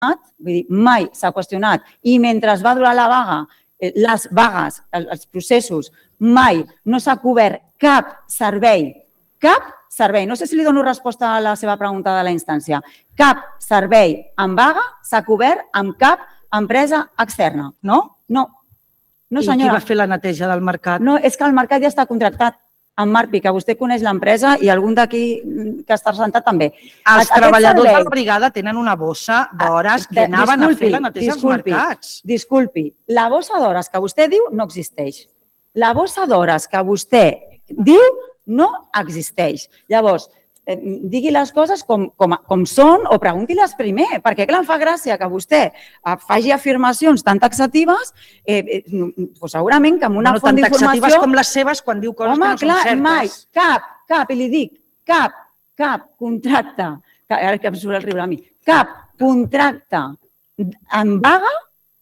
vull dir, mai s'ha qüestionat, i mentre es va durar la vaga, les vagues, els processos, mai no s'ha cobert cap servei, no sé si li dono resposta a la seva pregunta de la instància, cap servei en vaga s'ha cobert amb cap empresa externa. No? No. No, I qui senyora. va fer la neteja del mercat? No, és que el mercat ja està contractat. En Marpi, que vostè coneix l'empresa i algun d'aquí que està sentat també. Els treballadors de la brigada tenen una bossa d'hores que anaven a fer la neteja als mercats. Disculpi, la bossa d'hores que vostè diu no existeix. La bossa d'hores que vostè diu no existeix. Llavors, digui les coses com són o pregunti-les primer, perquè clar, em fa gràcia que vostè faci afirmacions tan taxatives, segurament que amb una font d'informació... Tan taxatives com les seves quan diu coses que no són certes. Home, clar, mai, i li dic, cap contracte, ara que em surt el riure a mi, cap contracte en vaga,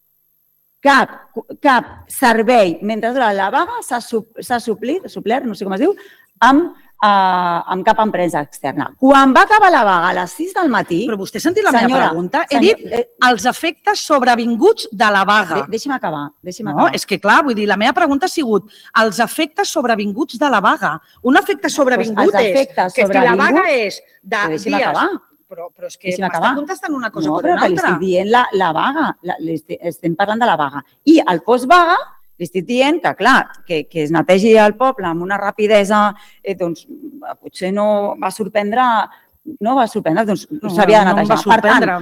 cap servei mentre dura la vaga s'ha suplert, no sé com es diu, amb cap empresa externa. Quan va acabar la vaga a les 6 del matí... Però vostè ha sentit la meva pregunta? He dit els efectes sobrevinguts de la vaga. Deixi'm acabar. No, és que clar, vull dir, la meva pregunta ha sigut els efectes sobrevinguts de la vaga. Un efecte sobrevingut és que si la vaga és de dies... Però és que m'està contestant una cosa per una altra. No, però que li estic dient la vaga. Estem parlant de la vaga. I el postvaga li estic dient que, clar, que es netegi el poble amb una rapidesa, doncs potser no va sorprendre, doncs s'havia de netejar. Per tant,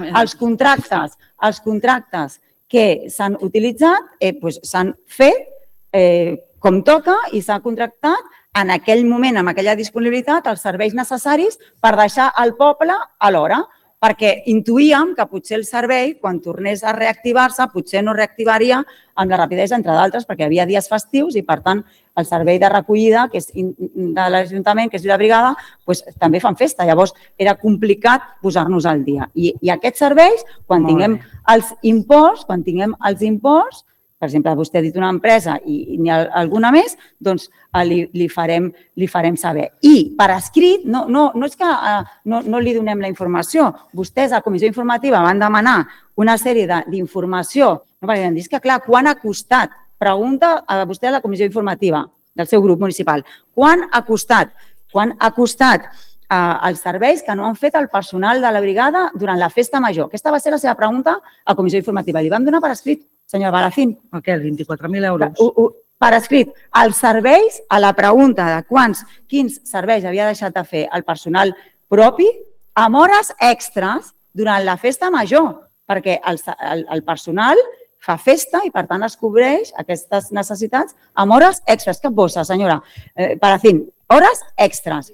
els contractes que s'han utilitzat s'han fet com toca i s'ha contractat en aquell moment, amb aquella disponibilitat, els serveis necessaris per deixar el poble a l'hora, perquè intuïem que potser el servei, quan tornés a reactivar-se, potser no reactivaria amb la rapidesa, entre d'altres, perquè hi havia dies festius i, per tant, el servei de recollida que és de l'Ajuntament, que és de la brigada, també fan festa. Llavors, era complicat posar-nos al dia. I aquests serveis, quan tinguem els imports, per exemple, vostè ha dit una empresa i n'hi ha alguna més, doncs li farem saber. I per escrit, no és que no li donem la informació. Vostès a Comissió Informativa van demanar una sèrie d'informació, perquè han dit que, clar, quan ha costat? Pregunta a vostè a la Comissió Informativa del seu grup municipal. Quan ha costat? Quan ha costat els serveis que no han fet el personal de la brigada durant la festa major? Aquesta va ser la seva pregunta a Comissió Informativa. Li vam donar per escrit, senyora Baracín. Què, 24.000 euros? Per escrit, els serveis, a la pregunta de quins serveis havia deixat de fer el personal propi amb hores extres durant la festa major, perquè el personal fa festa i, per tant, es cobreix aquestes necessitats amb hores extres. Cap bossa, senyora Baracín, hores extres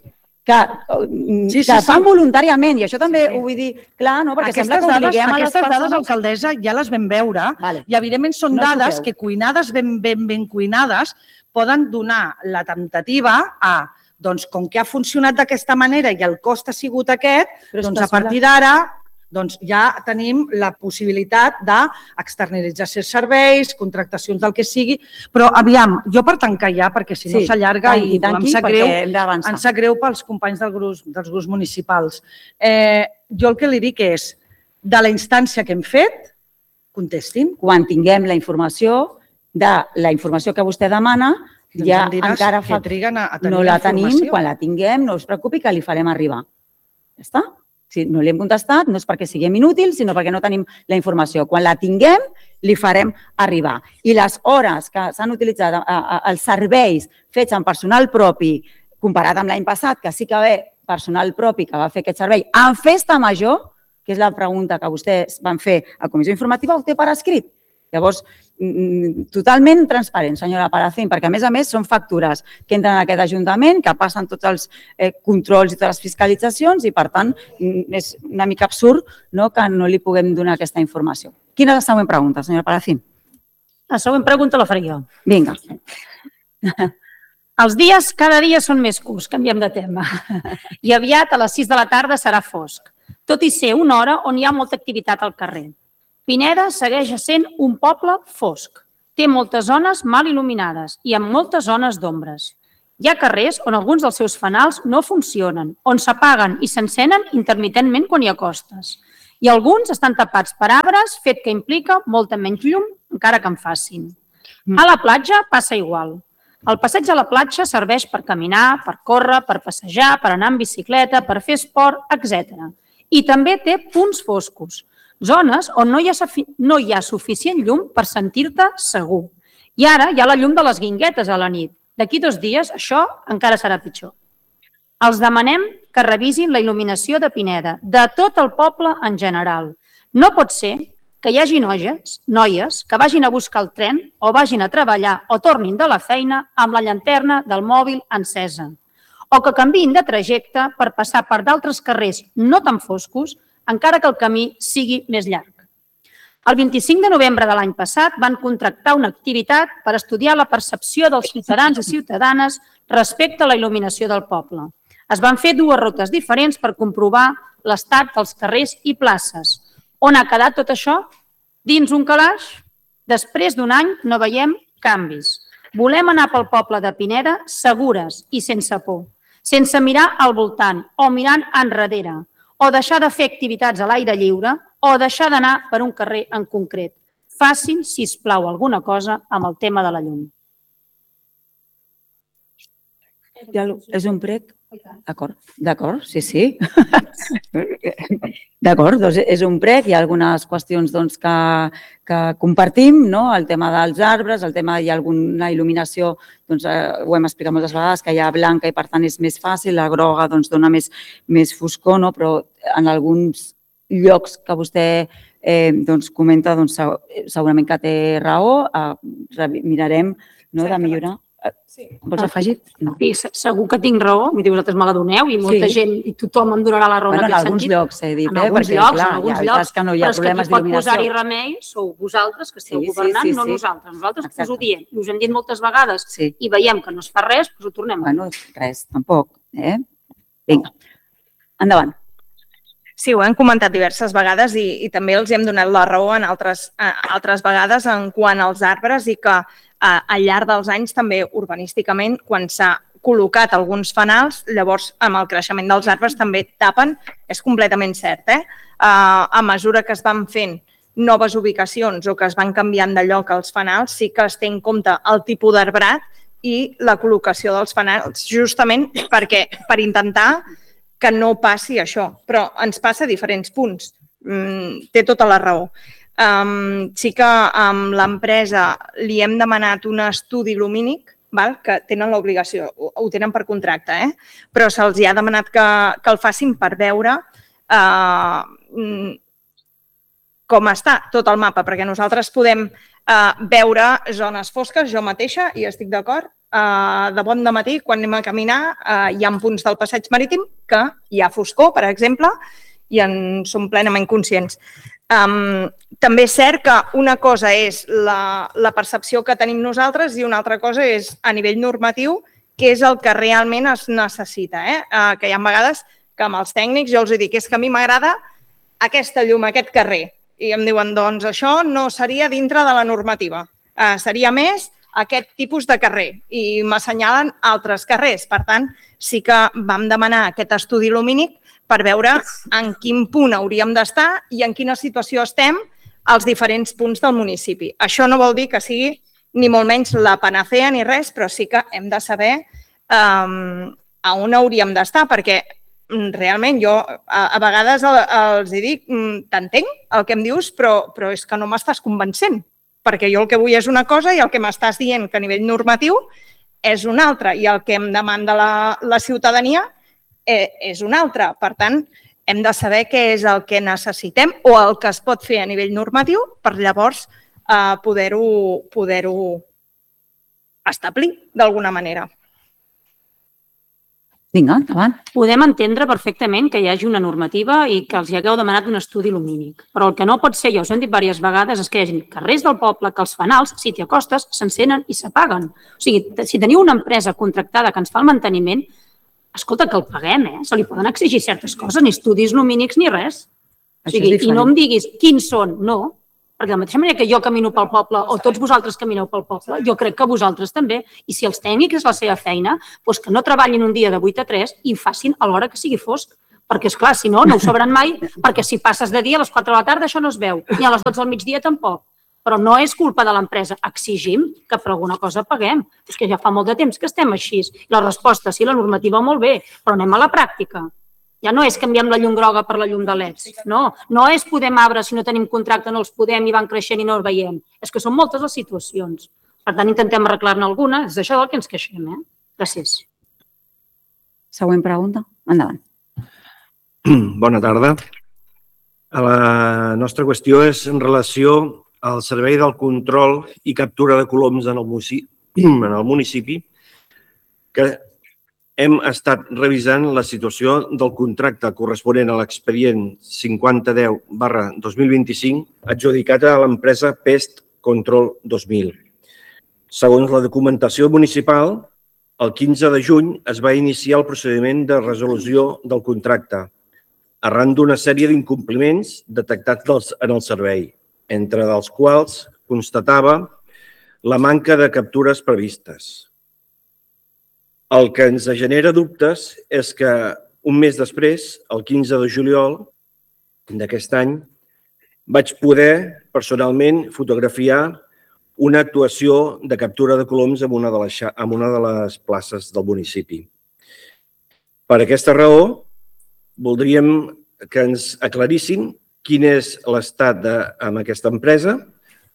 que fan voluntàriament, i això també ho vull dir clar, perquè sembla que obliguem a les persones... Aquestes dades, alcaldessa, ja les vam veure i, evidentment, són dades que cuinades ben cuinades poden donar la temptativa a, doncs, com que ha funcionat d'aquesta manera i el cost ha sigut aquest, doncs, a partir d'ara ja tenim la possibilitat d'externalitzar certs serveis, contractacions del que sigui, però aviam, jo per tancar ja, perquè si no s'allarga i em sap greu pels companys dels grups municipals. Jo el que li dic és, de la instància que hem fet, contestin. Quan tinguem la informació que vostè demana, ja encara fa... No la tenim, quan la tinguem, no us preocupi que li farem arribar. Ja està? Si no li hem contestat, no és perquè siguem inútils, sinó perquè no tenim la informació. Quan la tinguem, li farem arribar. I les hores que s'han utilitzat, els serveis fets amb personal propi, comparat amb l'any passat, que sí que ve personal propi que va fer aquest servei en festa major, que és la pregunta que vostès van fer a Comissió Informativa, ho té per escrit. Llavors, totalment transparent, senyora Baracín, perquè, a més, són factures que entren a aquest Ajuntament, que passen tots els controls i totes les fiscalitzacions i, per tant, és una mica absurd que no li puguem donar aquesta informació. Quina és la següent pregunta, senyora Baracín? La següent pregunta la faré jo. Vinga. Els dies cada dia són més curts, canviem de tema. I aviat, a les 6 de la tarda, serà fosc, tot i ser una hora on hi ha molta activitat al carrer. Pineda segueix sent un poble fosc. Té moltes zones mal il·luminades i amb moltes zones d'ombres. Hi ha carrers on alguns dels seus fanals no funcionen, on s'apaguen i s'encenen intermitentment quan hi acostes. i alguns estan tapats per arbres, fet que implica molta menys llum, encara que en facin. A la platja passa igual. El passeig a la platja serveix per caminar, per córrer, per passejar, per anar en bicicleta, per fer esport, etc. I també té punts foscos, zones on no hi ha suficient llum per sentir-te segur. I ara hi ha la llum de les guinguetes a la nit. D'aquí 2 dies això encara serà pitjor. Els demanem que revisin la il·luminació de Pineda, de tot el poble en general. No pot ser que hi hagi noies que vagin a buscar el tren o vagin a treballar o tornin de la feina amb la llanterna del mòbil encesa, o que canviïn de trajecte per passar per d'altres carrers no tan foscos, encara que el camí sigui més llarg. El 25 de novembre de l'any passat van contractar una activitat per estudiar la percepció dels ciutadans i ciutadanes respecte a la il·luminació del poble. Es van fer 2 rutes diferents per comprovar l'estat dels carrers i places. On ha quedat tot això? Dins un calaix? Després d'un any no veiem canvis. Volem anar pel poble de Pineda segures i sense por, sense mirar al voltant o mirant enrere, o deixar de fer activitats a l'aire lliure o deixar d'anar per un carrer en concret. Facin, sisplau, alguna cosa amb el tema de la llum. És un prec? D'acord, sí. D'acord, doncs és un prec, hi ha algunes qüestions que compartim, el tema dels arbres, el tema hi ha alguna il·luminació, ho hem explicat moltes vegades, que hi ha blanca i per tant és més fàcil, la groga dona més foscor, però en alguns llocs que vostè comenta segurament que té raó, mirarem de millorar. Vols afegir? Sí, segur que tinc raó, vosaltres me l'adoneu i molta gent, i tothom em donarà la raó en aquest sentit. En alguns llocs, he dit, en alguns llocs, però és que és que qui pot posar-hi remei sou vosaltres, que esteu governant, no nosaltres. Nosaltres us ho diem, i us hem dit moltes vegades i veiem que no es fa res, doncs ho tornem a dir. Res, tampoc. Vinga, endavant. Sí, ho hem comentat diverses vegades i també els hem donat la raó en altres vegades en quant als arbres i que al llarg dels anys també urbanísticament, quan s'ha col·locat alguns fanals, llavors amb el creixement dels arbres també tapen, és completament cert. A mesura que es van fent noves ubicacions o que es van canviant de lloc els fanals, sí que es té en compte el tipus d'arbrat i la col·locació dels fanals, justament per intentar que no passi això, però ens passa a diferents punts. Té tota la raó. Sí que amb l'empresa li hem demanat un estudi lumínic, que tenen l'obligació, ho tenen per contracte, però se'ls ha demanat que el facin per veure com està tot el mapa, perquè nosaltres podem veure zones fosques, jo mateixa, i estic d'acord, de bon dematí, quan anem a caminar, hi ha punts del passeig marítim que hi ha foscor, per exemple, i en som plenament conscients. També és cert que una cosa és la percepció que tenim nosaltres i una altra cosa és a nivell normatiu què és el que realment es necessita. Que hi ha vegades que amb els tècnics jo els dic és que a mi m'agrada aquesta llum, aquest carrer. I em diuen, doncs això no seria dintre de la normativa. Seria més aquest tipus de carrer i m'assenyalen altres carrers. Per tant, sí que vam demanar aquest estudi lumínic per veure en quin punt hauríem d'estar i en quina situació estem als diferents punts del municipi. Això no vol dir que sigui ni molt menys la panacea ni res, però sí que hem de saber a on hauríem d'estar, perquè realment jo a vegades els dic, t'entenc el que em dius, però és que no m'estàs convencent, perquè jo el que vull és una cosa i el que m'estàs dient que a nivell normatiu és una altra i el que em demanda la ciutadania és una altra. Per tant, hem de saber què és el que necessitem o el que es pot fer a nivell normatiu per llavors poder-ho establir d'alguna manera. Vinga, endavant. Podem entendre perfectament que hi hagi una normativa i que els hi hagueu demanat un estudi lumínic, però el que no pot ser, ja us hem dit diverses vegades, és que hi hagi carrers del poble que els fanals, si t'hi acostes, s'encenen i s'apaguen. O sigui, si teniu una empresa contractada que ens fa el manteniment, escolta, que el paguem, se li poden exigir certes coses, ni estudis lumínics ni res. O sigui, i no em diguis quins són, no, perquè de la mateixa manera que jo camino pel poble o tots vosaltres camineu pel poble, jo crec que vosaltres també, i si els tècnics és la seva feina, doncs que no treballin un dia de 8 a 3 i facin a l'hora que sigui fosc, Perquè, esclar, si no, no ho sabran mai, perquè si passes de dia a les 4 de la tarda això no es veu, ni a les 12 del migdia tampoc. Però no és culpa de l'empresa. Exigim que per alguna cosa paguem. És que ja fa molt de temps que estem així. La resposta, sí, la normativa molt bé, però anem a la pràctica. Ja no és canviem la llum groga per la llum de leds. No és podem arbres si no tenim contracte, no els podem i van creixent i no els veiem. És que són moltes les situacions. Per tant, intentem arreglar-ne alguna. És d'això del que ens queixem. Gràcies. Següent pregunta. Endavant. Bona tarda. La nostra qüestió és en relació al servei del control i captura de coloms en el municipi, que hem estat revisant la situació del contracte corresponent a l'expedient 5010/2025 adjudicat a l'empresa Pest Control 2000. Segons la documentació municipal, el 15 de juny es va iniciar el procediment de resolució del contracte, arran d'una sèrie d'incompliments detectats en el servei, entre els quals constatava la manca de captures previstes. El que ens genera dubtes és que un mes després, el 15 de juliol d'aquest any, vaig poder personalment fotografiar una actuació de captura de coloms en una de les places del municipi. Per aquesta raó, voldríem que ens aclarissin quin és l'estat amb aquesta empresa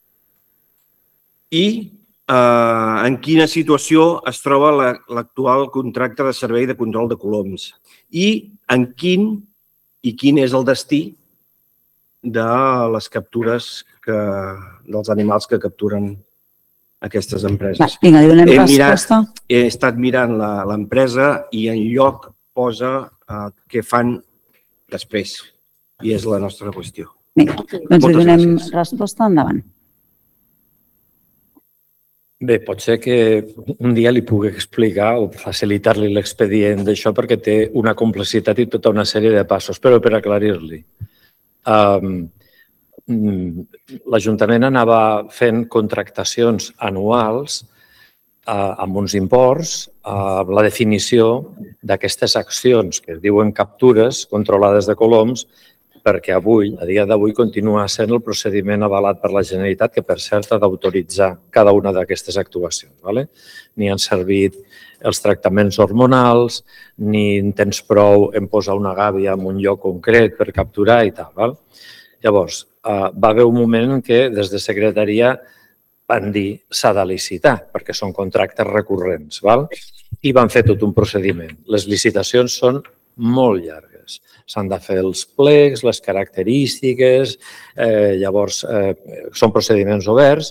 i en quina situació es troba l'actual contracte de servei de control de coloms i quin és el destí de les captures dels animals que capturen aquestes empreses. Vinga, li donem resposta. He estat mirant l'empresa i enlloc posa què fan després. I és la nostra qüestió. Vinga, doncs li donem resposta. Endavant. Bé, pot ser que un dia li pugui explicar o facilitar-li l'expedient d'això perquè té una complexitat i tota una sèrie de passos, però per aclarir-li. L'Ajuntament anava fent contractacions anuals amb uns imports, amb la definició d'aquestes accions que es diuen captures controlades de coloms, perquè avui, a dia d'avui, continua sent el procediment avalat per la Generalitat, que per cert ha d'autoritzar cada una d'aquestes actuacions. Ni han servit els tractaments hormonals, ni en tens prou en posar una gàbia en un lloc concret per capturar i tal. Llavors, va haver un moment en què des de secretaria van dir s'ha de licitar, perquè són contractes recurrents, i van fer tot un procediment. Les licitacions són molt llargues. S'han de fer els plecs, les característiques, llavors són procediments oberts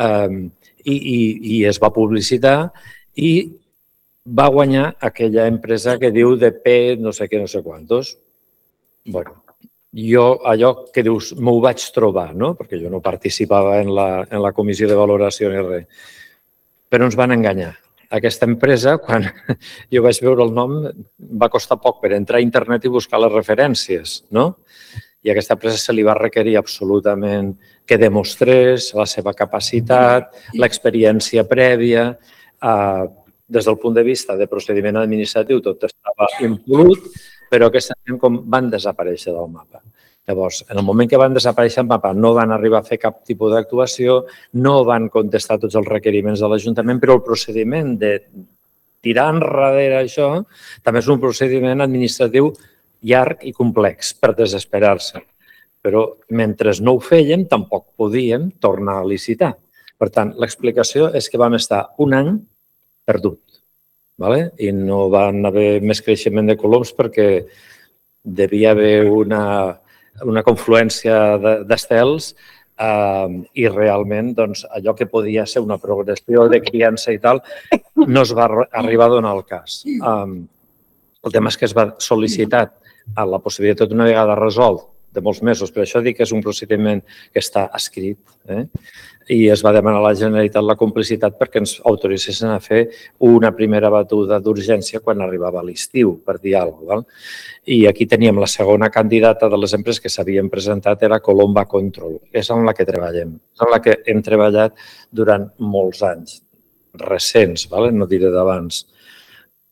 i es va publicitar i va guanyar aquella empresa que diu de P no sé què, no sé quantos. Bé, jo allò que dius m'ho vaig trobar, perquè jo no participava en la comissió de valoració ni res, però ens van enganyar. Aquesta empresa, quan jo vaig veure el nom, va costar poc per entrar a internet i buscar les referències, I a aquesta empresa se li va requerir absolutament que demostrés la seva capacitat, l'experiència prèvia. Des del punt de vista de procediment administratiu tot estava impolut, però aquesta gent van desaparèixer del mapa. Llavors, en el moment que van desaparèixer del mapa no van arribar a fer cap tipus d'actuació, no van contestar tots els requeriments de l'Ajuntament, però el procediment de tirar enrere això també és un procediment administratiu llarg i complex per desesperar-se. Però mentre no ho fèiem, tampoc podíem tornar a licitar. Per tant, l'explicació és que vam estar un any perdut i no van haver més creixement de coloms perquè devia haver una confluència d'estels i realment allò que podia ser una progressió de criança i tal no es va arribar a donar el cas. El tema és que es va sol·licitar la possibilitat una vegada resolt de molts mesos, per això dic que és un procediment que està escrit i es va demanar a la Generalitat la complicitat perquè ens autoritzessin a fer una primera batuda d'urgència quan arribava l'estiu, per dir alguna cosa. I aquí teníem la segona candidata de les empreses que s'havien presentat, era Colomba Control. És en la que treballem, és en la que hem treballat durant molts anys, recents, no diré d'abans.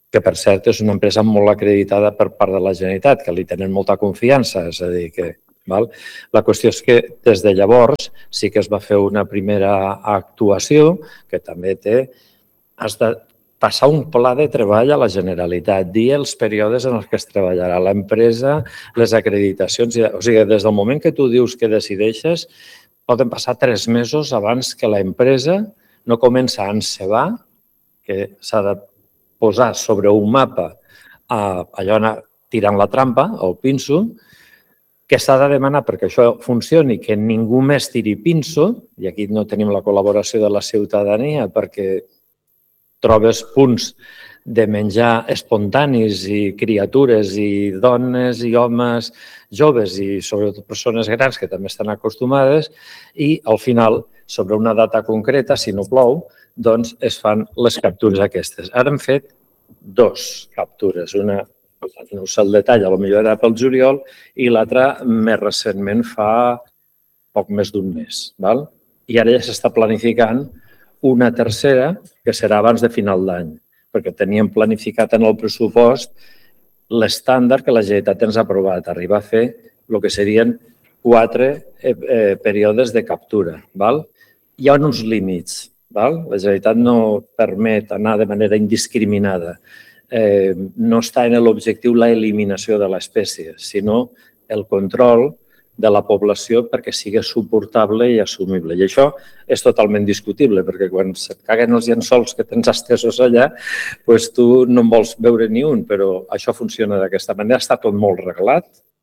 que per cert és una empresa molt acreditada per part de la Generalitat, que li tenen molta confiança, és a dir, que... La qüestió és que des de llavors sí que es va fer una primera actuació que també has de passar un pla de treball a la Generalitat, dir els períodes en els que es treballarà l'empresa, les acreditacions... O sigui, des del moment que tu dius que decideixes, poden passar 3 mesos abans que l'empresa no comença a encebar, que s'ha de posar sobre un mapa, allò anar tirant la trampa, el pinso, que s'ha de demanar perquè això funcioni, que ningú més tiri pinso, i aquí no tenim la col·laboració de la ciutadania perquè trobes punts de menjar espontanis i criatures i dones i homes joves i sobretot persones grans que també estan acostumades i al final, sobre una data concreta, si no plou, doncs es fan les captures aquestes. Ara hem fet 2 captures, una no sé el detall, potser era pel juliol, i l'altra més recentment fa poc més d'un mes. I ara ja s'està planificant una tercera que serà abans de final d'any, perquè teníem planificat en el pressupost l'estàndard que la Generalitat ens ha aprovat, arribar a fer el que serien 4 períodes de captura. Hi ha uns límits. La Generalitat no permet anar de manera indiscriminada. No està en l'objectiu l'eliminació de l'espècie, sinó el control de la població perquè sigui suportable i assumible. I això és totalment discutible, perquè quan se't caguen els llençols que tens estesos allà, doncs tu no en vols veure ni un, però això funciona d'aquesta manera. Està tot molt reglat,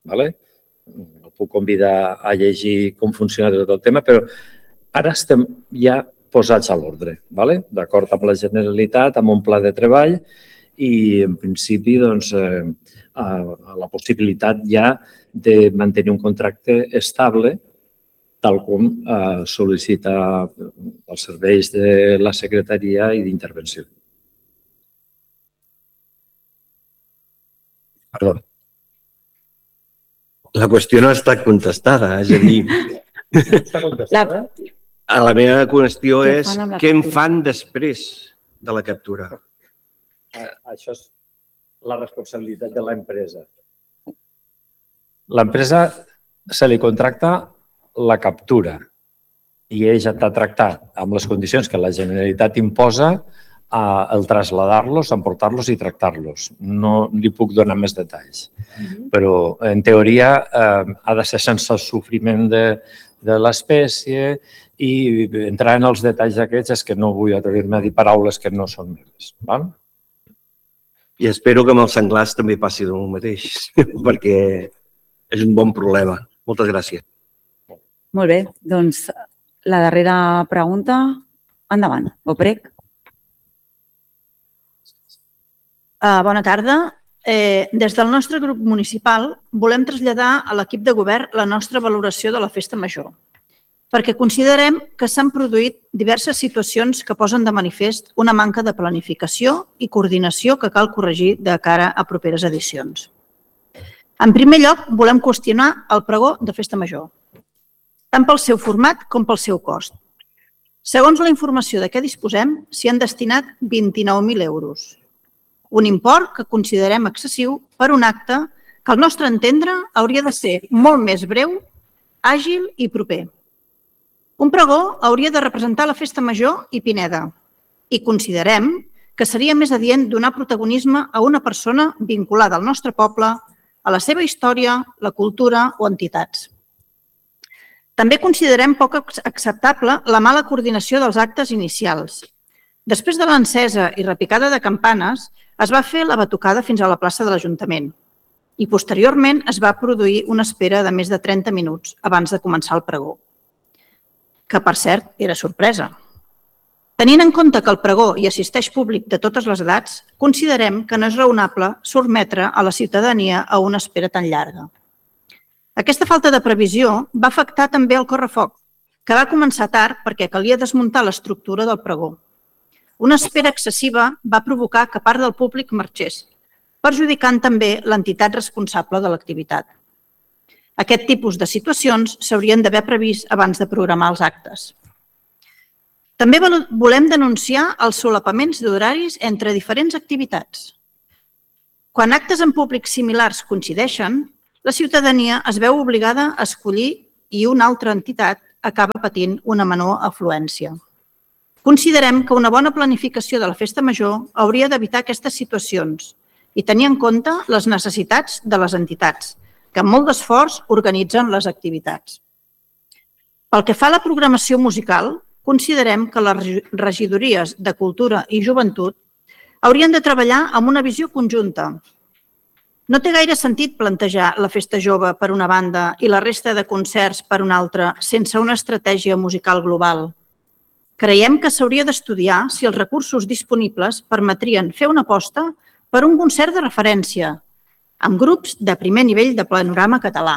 no puc convidar a llegir com funciona tot el tema, però ara estem ja posats a l'ordre, d'acord amb la Generalitat, amb un pla de treball, i, en principi, la possibilitat ja de mantenir un contracte estable, tal com sol·licita els serveis de la Secretaria i d'Intervenció. Perdó. La qüestió no ha estat contestada, és a dir... La meva qüestió és què en fan després de la captura? Això és la responsabilitat de l'empresa. L'empresa se li contracta la captura i ell ha de tractar amb les condicions que la Generalitat imposa el traslladar-los, emportar-los i tractar-los. No li puc donar més detalls. Però, en teoria, ha de ser sense el sofriment de l'espècie i entrar en els detalls aquests és que no vull atrevir-me a dir paraules que no són meves. I espero que amb els senglars també passi el mateix, perquè és un bon problema. Moltes gràcies. Molt bé, doncs la darrera pregunta, endavant, ho prec. Bona tarda. Des del nostre grup municipal volem traslladar a l'equip de govern la nostra valoració de la Festa Major, perquè considerem que s'han produït diverses situacions que posen de manifest una manca de planificació i coordinació que cal corregir de cara a properes edicions. En primer lloc, volem qüestionar el pregó de Festa Major, tant pel seu format com pel seu cost. Segons la informació de què disposem, s'hi han destinat 29.000 euros, un import que considerem excessiu per un acte que, al nostre entendre, hauria de ser molt més breu, àgil i proper. Un pregó hauria de representar la Festa Major i Pineda i considerem que seria més adient donar protagonisme a una persona vinculada al nostre poble, a la seva història, la cultura o entitats. També considerem poc acceptable la mala coordinació dels actes inicials. Després de l'encesa i repicada de campanes, es va fer la batucada fins a la plaça de l'Ajuntament i posteriorment es va produir una espera de més de 30 minuts abans de començar el pregó, que per cert era sorpresa. Tenint en compte que el pregó hi assisteix públic de totes les edats, considerem que no és raonable sotmetre a la ciutadania a una espera tan llarga. Aquesta falta de previsió va afectar també el correfoc, que va començar tard perquè calia desmuntar l'estructura del pregó. Una espera excessiva va provocar que part del públic marxés, perjudicant també l'entitat responsable de l'activitat. Aquest tipus de situacions s'haurien d'haver previst abans de programar els actes. També volem denunciar els solapaments d'horaris entre diferents activitats. Quan actes en públic similars coincideixen, la ciutadania es veu obligada a escollir i una altra entitat acaba patint una menor afluència. Considerem que una bona planificació de la festa major hauria d'evitar aquestes situacions i tenir en compte les necessitats de les entitats, que amb molt d'esforç organitzen les activitats. Pel que fa a la programació musical, considerem que les regidories de Cultura i Joventut haurien de treballar amb una visió conjunta. No té gaire sentit plantejar la festa jove per una banda i la resta de concerts per una altra sense una estratègia musical global. Creiem que s'hauria d'estudiar si els recursos disponibles permetrien fer una aposta per un concert de referència, amb grups de primer nivell de panorama català,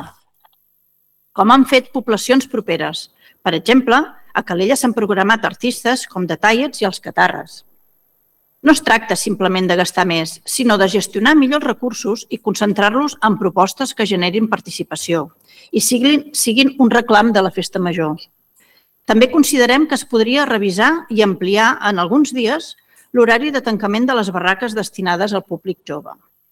com han fet poblacions properes. Per exemple, a Calella s'han programat artistes com The Tiets i els Catarres. No es tracta simplement de gastar més, sinó de gestionar millor els recursos i concentrar-los en propostes que generin participació i siguin un reclam de la festa major. També considerem que es podria revisar i ampliar en alguns dies l'horari de tancament de les barraques destinades al públic jove.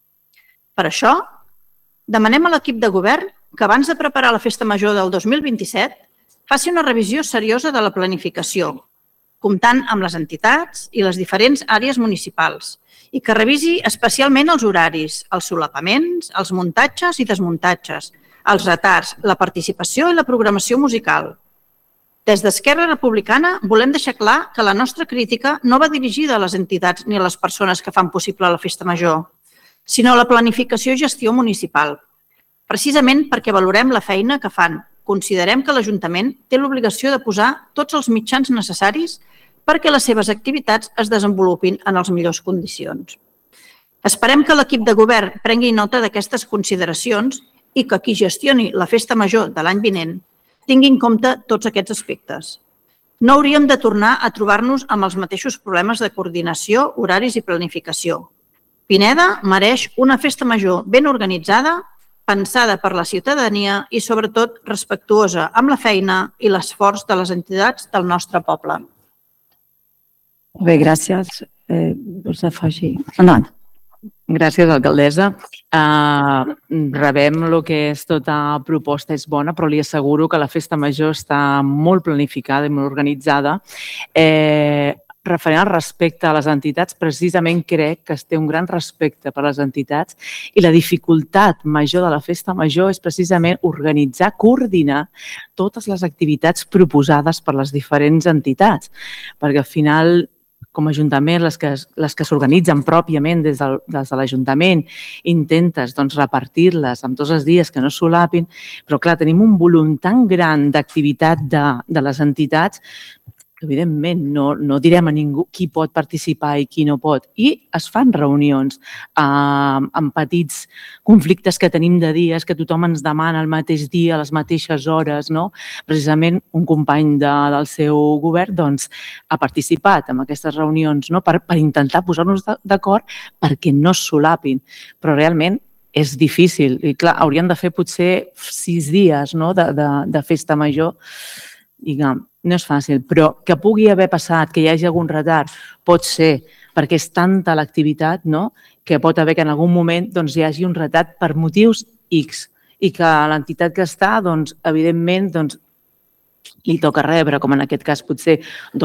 Per això, demanem a l'equip de govern que abans de preparar la festa major del 2027 faci una revisió seriosa de la planificació, comptant amb les entitats i les diferents àrees municipals, i que revisi especialment els horaris, els solapaments, els muntatges i desmuntatges, els retards, la participació i la programació musical. Des d'Esquerra Republicana volem deixar clar que la nostra crítica no va dirigida a les entitats ni a les persones que fan possible la festa major, sinó a la planificació i gestió municipal, precisament perquè valorem la feina que fan. Considerem que l'Ajuntament té l'obligació de posar tots els mitjans necessaris perquè les seves activitats es desenvolupin en les millors condicions. Esperem que l'equip de govern prengui nota d'aquestes consideracions i que qui gestioni la festa major de l'any vinent tingui en compte tots aquests aspectes. No hauríem de tornar a trobar-nos amb els mateixos problemes de coordinació, horaris i planificació. Pineda mereix una festa major ben organitzada, pensada per la ciutadania i, sobretot, respectuosa amb la feina i l'esforç de les entitats del nostre poble. Bé, gràcies. Vols afegir? Endavant. Gràcies, alcaldessa. Rebem el que és tota proposta, és bona, però li asseguro que la festa major està molt planificada i molt organitzada. Referent al respecte a les entitats, precisament crec que es té un gran respecte per les entitats i la dificultat major de la festa major és precisament organitzar, coordinar totes les activitats proposades per les diferents entitats, perquè al final, com a Ajuntament, les que s'organitzen pròpiament des de l'Ajuntament, intentes repartir-les amb tots els dies que no solapin, però clar, tenim un volum tan gran d'activitat de les entitats que evidentment no direm a ningú qui pot participar i qui no pot. I es fan reunions amb petits conflictes que tenim de dies, que tothom ens demana el mateix dia, a les mateixes hores. Precisament un company del seu govern ha participat en aquestes reunions per intentar posar-nos d'acord perquè no es solapin. Però realment és difícil. I clar, hauríem de fer potser 6 dies de festa major. I no és fàcil, però que pugui haver passat, que hi hagi algun retard, pot ser, perquè és tanta l'activitat que pot haver que en algun moment hi hagi un retard per motius X i que l'entitat que està, evidentment, li toca rebre, com en aquest cas potser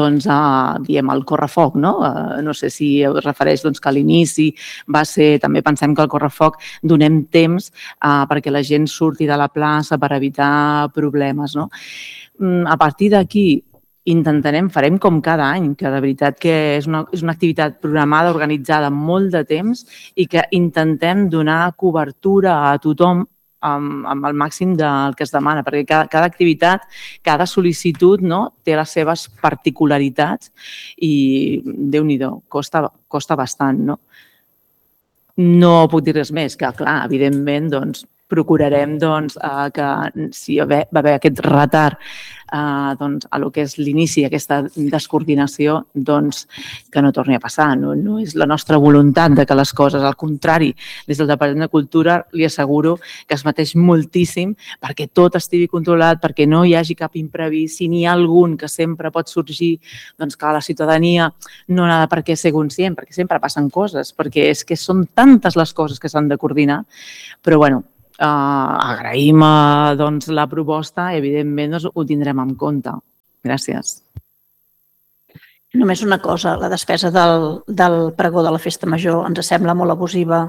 el correfoc. No sé si es refereix que a l'inici va ser, també pensem que al correfoc donem temps perquè la gent surti de la plaça per evitar problemes. A partir d'aquí farem com cada any, que de veritat que és una activitat programada, organitzada amb molt de temps i que intentem donar cobertura a tothom amb el màxim del que es demana, perquè cada activitat, cada sol·licitud té les seves particularitats i, Déu-n'hi-do, costa bastant. No puc dir res més, que clar, evidentment, procurarem que si va haver aquest retard a lo que és l'inici d'aquesta descoordinació, que no torni a passar. No és la nostra voluntat de que les coses, al contrari, des del Departament de Cultura li asseguro que es mateix moltíssim perquè tot estigui controlat, perquè no hi hagi cap imprevist. Si n'hi ha algun que sempre pot sorgir, que la ciutadania no n'ha de per què ser conscient, perquè sempre passen coses, perquè és que són tantes les coses que s'han de coordinar, però bueno, agraïm la proposta i evidentment ho tindrem en compte. Gràcies. Només una cosa, la despesa del pregó de la festa major ens sembla molt abusiva,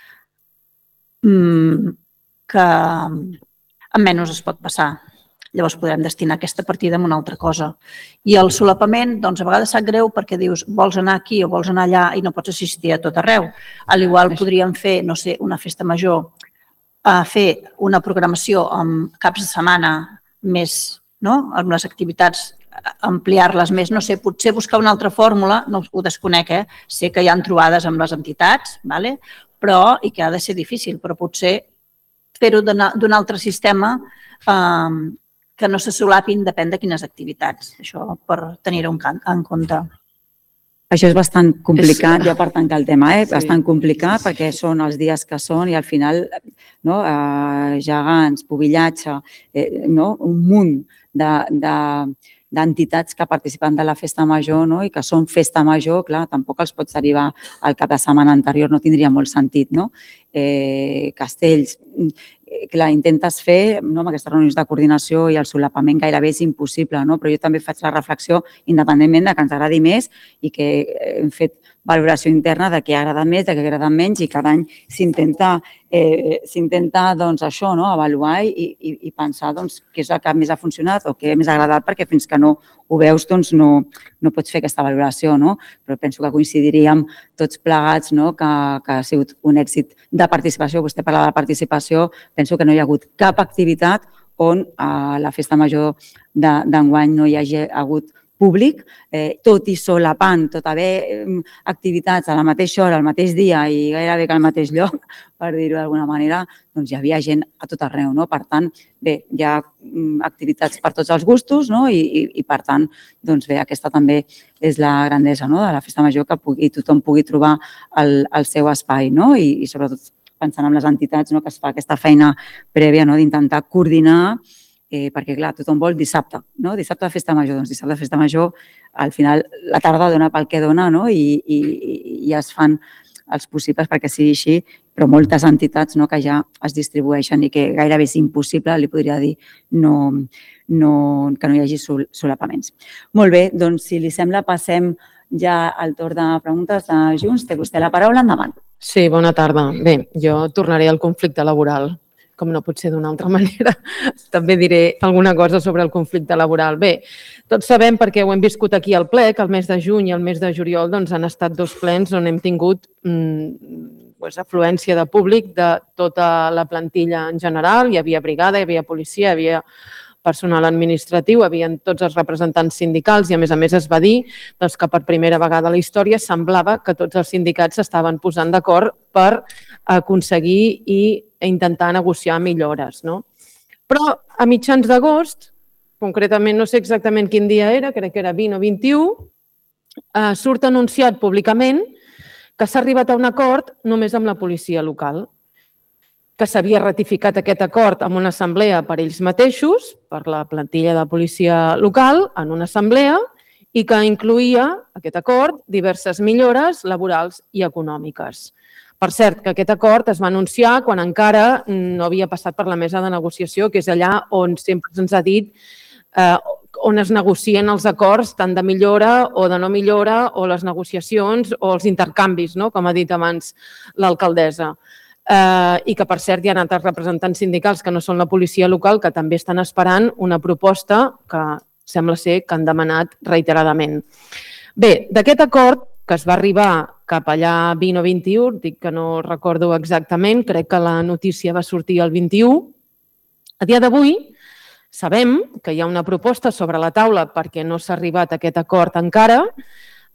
que amb menys es pot passar. Llavors podrem destinar aquesta partida a una altra cosa. I el solapament, a vegades sap greu perquè dius vols anar aquí o vols anar allà i no pots assistir a tot arreu. A l'igual podríem fer, no sé, una festa major, fer una programació amb caps de setmana més, amb les activitats, ampliar-les més, no sé, potser buscar una altra fórmula, no ho desconec, sé que hi ha trobades amb les entitats, però, i que ha de ser difícil, però potser fer-ho d'un altre sistema que no se solapin, depèn de quines activitats, això per tenir-ho en compte. Això és bastant complicat, ja per tancar el tema, bastant complicat perquè són els dies que són i al final gegants, pubillatge, un munt d'entitats que participen de la festa major i que són festa major, clar, tampoc els pots derivar al cap de setmana anterior, no tindria molt sentit, no? Castells, clar, intentes fer amb aquestes reunions de coordinació i el solapament gairebé és impossible, però jo també faig la reflexió, independentment que ens agradi més i que hem fet valoració interna de què agrada més, de què agrada menys i cada any s'intenta això, avaluar i pensar què és el que més ha funcionat o què més ha agradat perquè fins que no ho veus no pots fer aquesta valoració, però penso que coincidiríem tots plegats que ha sigut un èxit de participació. Vostè parla de participació, penso que no hi ha hagut cap activitat on a la festa major d'enguany no hi hagi hagut públic, tot i solapant, tot haver activitats a la mateixa hora, al mateix dia i gairebé que al mateix lloc, per dir-ho d'alguna manera, doncs hi havia gent a tot arreu. Per tant, bé, hi ha activitats per tots els gustos i per tant, doncs bé, aquesta també és la grandesa de la festa major, que tothom pugui trobar el seu espai i sobretot pensant en les entitats que es fa aquesta feina prèvia d'intentar coordinar perquè, clar, tothom vol dissabte, dissabte de festa major. Doncs dissabte de festa major, al final, la tarda dona pel que dona i es fan els possibles perquè sigui així, però moltes entitats que ja es distribueixen i que gairebé és impossible, li podria dir, que no hi hagi solapaments. Molt bé, doncs, si li sembla, passem ja al torn de preguntes de Junts. Té vostè la paraula, endavant. Sí, bona tarda. Bé, jo tornaré al conflicte laboral, com no pot ser d'una altra manera. També diré alguna cosa sobre el conflicte laboral. Bé, tots sabem, perquè ho hem viscut aquí al ple, que el mes de juny i el mes de juliol han estat dos plens on hem tingut afluència de públic de tota la plantilla en general. Hi havia brigada, hi havia policia, hi havia personal administratiu, hi havia tots els representants sindicals i, a més, es va dir que per primera vegada a la història semblava que tots els sindicats s'estaven posant d'acord per aconseguir i intentar negociar millores. Però a mitjans d'agost, concretament no sé exactament quin dia era, crec que era 20 o 21, surt anunciat públicament que s'ha arribat a un acord només amb la policia local, que s'havia ratificat aquest acord en una assemblea per ells mateixos, per la plantilla de policia local, en una assemblea, i que incloïa aquest acord diverses millores laborals i econòmiques. Per cert, que aquest acord es va anunciar quan encara no havia passat per la mesa de negociació, que és allà on sempre se'ns ha dit on es negocien els acords tant de millora o de no millora o les negociacions o els intercanvis, com ha dit abans l'alcaldessa. I que, per cert, hi ha altres representants sindicals que no són la policia local que també estan esperant una proposta que sembla ser que han demanat reiteradament. Bé, d'aquest acord que es va arribar cap allà 20 o 21, dic que no recordo exactament, crec que la notícia va sortir el 21. A dia d'avui sabem que hi ha una proposta sobre la taula perquè no s'ha arribat a aquest acord encara,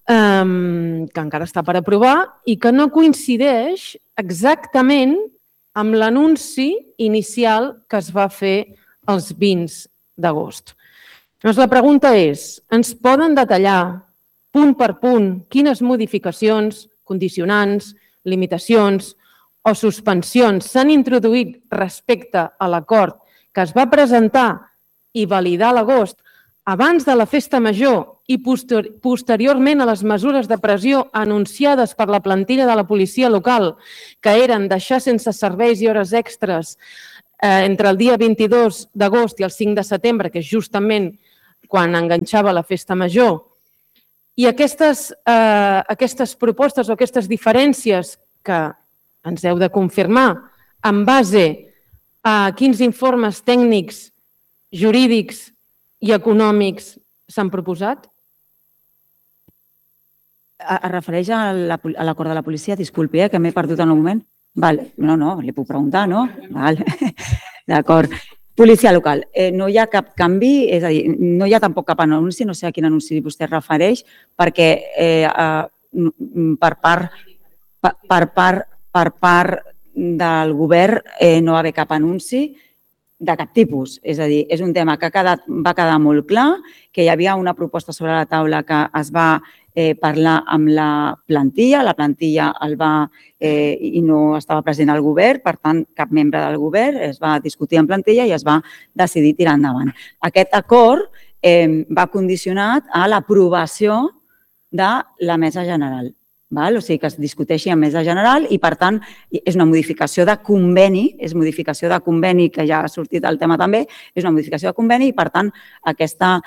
que encara està per aprovar i que no coincideix exactament amb l'anunci inicial que es va fer els 20 d'agost. Llavors, la pregunta és, ens poden detallar punt per punt quines modificacions, condicionants, limitacions o suspensions s'han introduït respecte a l'acord que es va presentar i validar a l'agost abans de la festa major i posteriorment a les mesures de pressió anunciades per la plantilla de la policia local, que eren deixar sense serveis i hores extres entre el dia 22 d'agost i el 5 de setembre, que és justament quan enganxava la festa major. I aquestes propostes o aquestes diferències que ens heu de confirmar en base a quins informes tècnics, jurídics i econòmics s'han proposat? Es refereix a l'acord de la policia? Disculpi, que m'he perdut en un moment. No, li puc preguntar, no? D'acord. Policia local. No hi ha cap canvi, és a dir, no hi ha tampoc cap anunci, no sé a quin anunci vostè es refereix, perquè per part del govern no va haver cap anunci de cap tipus. És a dir, és un tema que va quedar molt clar, que hi havia una proposta sobre la taula que es va parlar amb la plantilla el va i no estava present al govern, per tant, cap membre del govern, es va discutir en plantilla i es va decidir tirar endavant. Aquest acord va condicionat a l'aprovació de la mesa general. O sigui, que es discuteixi en mesa general i, per tant, és una modificació de conveni, que ja ha sortit el tema també, és una modificació de conveni i, per tant, aquesta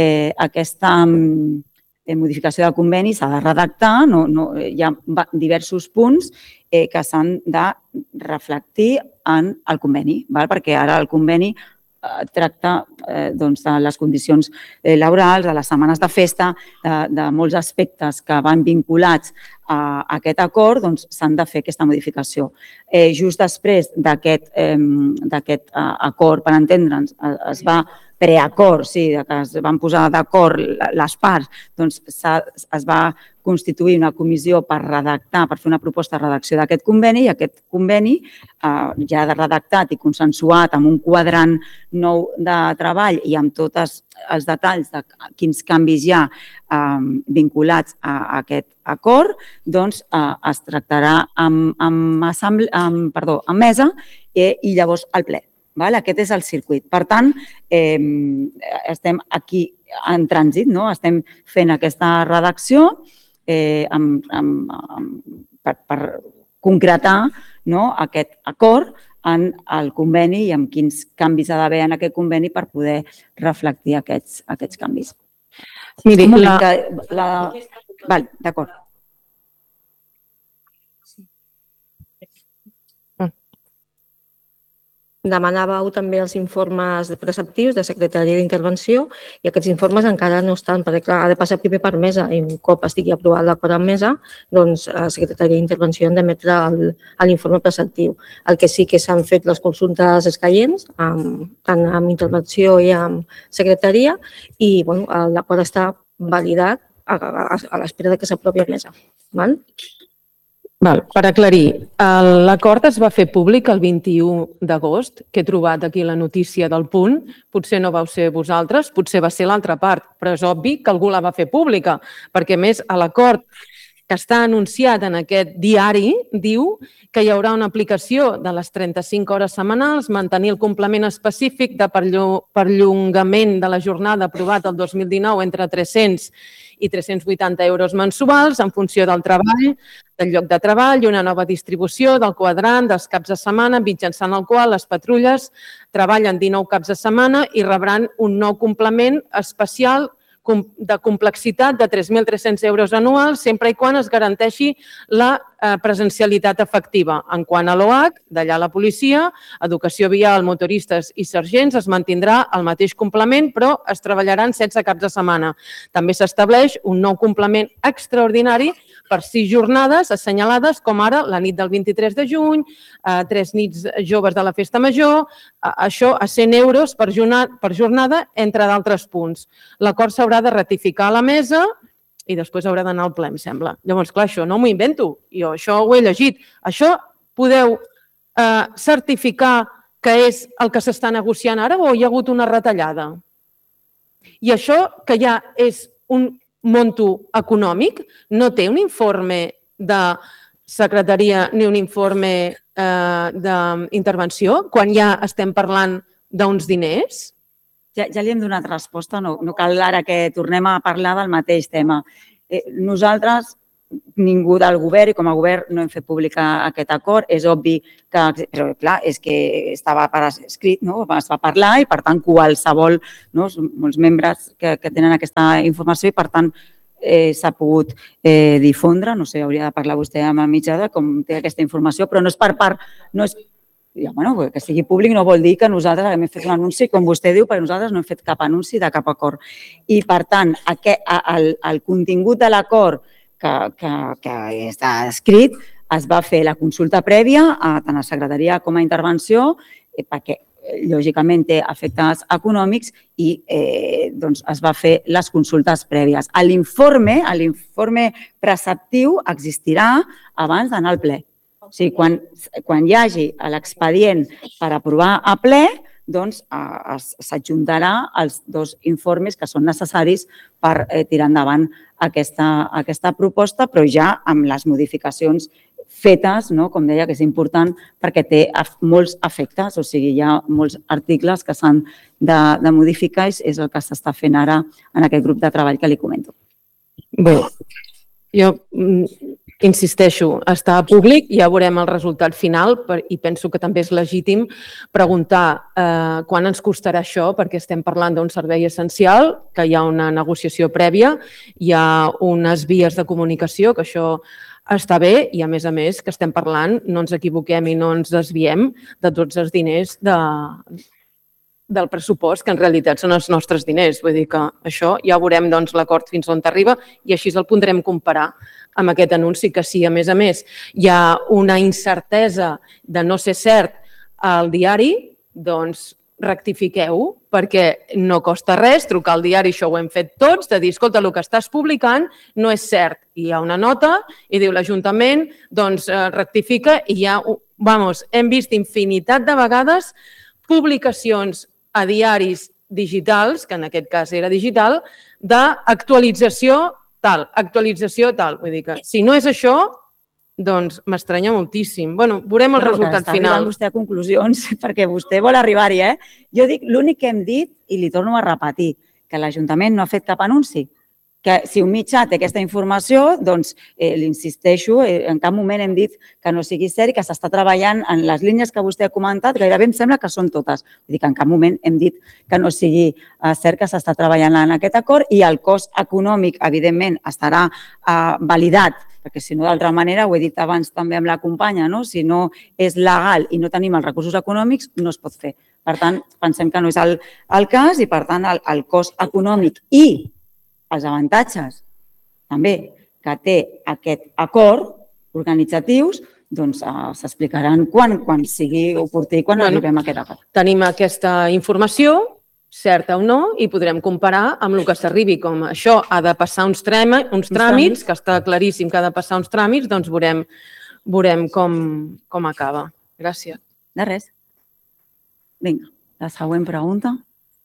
modificació del conveni s'ha de redactar, hi ha diversos punts que s'han de reflectir en el conveni, perquè ara el conveni tracta de les condicions laborals, de les setmanes de festa, de molts aspectes que van vinculats a aquest acord, s'han de fer aquesta modificació. Just després d'aquest acord, per entendre'ns, es va preacord, sí, que es van posar d'acord les parts, doncs es va constituir una comissió per redactar, per fer una proposta de redacció d'aquest conveni i aquest conveni ja redactat i consensuat amb un quadrant nou de treball i amb tots els detalls de quins canvis hi ha vinculats a aquest acord, doncs es tractarà en mesa i llavors al ple. Aquest és el circuit. Per tant, estem aquí en trànsit, estem fent aquesta redacció per concretar aquest acord en el conveni i amb quins canvis ha d'haver en aquest conveni per poder reflectir aquests canvis. Miri, d'acord. Demanàveu també els informes preceptius de secretaria d'intervenció i aquests informes encara no estan, perquè clar, ha de passar primer per mesa i un cop estigui aprovat l'acord en mesa, doncs la secretaria d'intervenció han d'emetre l'informe preceptiu. El que sí que s'han fet les consultes escaients, tant amb intervenció i amb secretaria, i l'acord està validat a l'espera que s'aprovi a mesa. Per aclarir, l'acord es va fer públic el 21 d'agost, que he trobat aquí la notícia del Punt. Potser no vau ser vosaltres, potser va ser l'altra part, però és obvi que algú la va fer pública, perquè a més l'acord que està anunciat en aquest diari diu que hi haurà una aplicació de les 35 hores setmanals, mantenir el complement específic de perllongament de la jornada aprovat el 2019 entre 300 i 380 euros mensuals en funció del treball, del lloc de treball i una nova distribució del quadrant dels caps de setmana mitjançant el qual les patrulles treballen 19 caps de setmana i rebran un nou complement especial de complexitat de 3.300 euros anuals sempre i quan es garanteixi la presencialitat efectiva. En quant a l'OH, d'allà la policia, educació vial, motoristes i sergents, es mantindrà el mateix complement, però es treballaran 16 caps de setmana. També s'estableix un nou complement extraordinari per 6 jornades assenyalades, com ara la nit del 23 de juny, 3 nits joves de la festa major, això a 100 euros per jornada, entre d'altres punts. L'acord s'haurà de ratificar a la mesa i després haurà d'anar al ple, em sembla. Llavors, clar, això no m'ho invento. Jo això ho he llegit. Això podeu certificar que és el que s'està negociant ara o hi ha hagut una retallada? I això, que ja és un monto econòmic, no té un informe de secretaria ni un informe d'intervenció quan ja estem parlant d'uns diners? Ja li hem donat resposta, no cal ara que tornem a parlar del mateix tema. Nosaltres, ningú del govern, i com a govern no hem fet públic aquest acord, és obvi que, però clar, és que estava per escrit, es va parlar i per tant qualsevol, molts membres que tenen aquesta informació i per tant s'ha pogut difondre, no sé, hauria de parlar vostè amb el mitjà de com té aquesta informació, però no és per part, que sigui públic no vol dir que nosaltres haguem fet un anunci, com vostè diu, perquè nosaltres no hem fet cap anunci de cap acord. I, per tant, el contingut de l'acord que està escrit es va fer la consulta prèvia tant a secretaria com a intervenció perquè, lògicament, té efectes econòmics i es va fer les consultes prèvies. L'informe preceptiu existirà abans d'anar al ple. O sigui, quan hi hagi l'expedient per aprovar a ple, doncs s'adjuntarà els dos informes que són necessaris per tirar endavant aquesta proposta, però ja amb les modificacions fetes, com deia, que és important perquè té molts efectes, o sigui, hi ha molts articles que s'han de modificar i és el que s'està fent ara en aquest grup de treball que li comento. Bé, jo insisteixo, està públic, ja veurem el resultat final i penso que també és legítim preguntar quan ens costarà això, perquè estem parlant d'un servei essencial, que hi ha una negociació prèvia, hi ha unes vies de comunicació, que això està bé i, a més, que estem parlant, no ens equivoquem i no ens desviem de tots els diners del pressupost, que en realitat són els nostres diners. Vull dir que això ja veurem l'acord fins on arriba i així el podrem comparar amb aquest anunci, que si, a més, hi ha una incertesa de no ser cert al diari, doncs rectifiqueu, perquè no costa res trucar al diari, això ho hem fet tots, de dir, escolta, el que estàs publicant no és cert. I hi ha una nota i diu l'Ajuntament, doncs rectifica i ja, hem vist infinitat de vegades publicacions a diaris digitals, que en aquest cas era digital, d'actualització tal. Vull dir que si no és això, doncs m'estranya moltíssim. Bé, veurem el resultat final. Està arribant vostè a conclusions perquè vostè vol arribar-hi, Jo dic, l'únic que hem dit, i li torno a repetir, que l'Ajuntament no ha fet cap anunci, que si un mitjà té aquesta informació, doncs l'insisteixo, en cap moment hem dit que no sigui cert i que s'està treballant en les línies que vostè ha comentat, gairebé em sembla que són totes. Vull dir que en cap moment hem dit que no sigui cert que s'està treballant en aquest acord i el cost econòmic, evidentment, estarà validat, perquè si no, d'altra manera, ho he dit abans també amb la companya, si no és legal i no tenim els recursos econòmics, no es pot fer. Per tant, pensem que no és el cas i, per tant, el cost econòmic i els avantatges també que té aquest acord organitzatius doncs s'explicaran quan sigui oportú i quan arribem a aquest acord. Tenim aquesta informació, certa o no, i podrem comparar amb el que s'arribi. Com això ha de passar uns tràmits, que està claríssim que ha de passar uns tràmits, doncs veurem com acaba. Gràcies. De res. Vinga, la següent pregunta.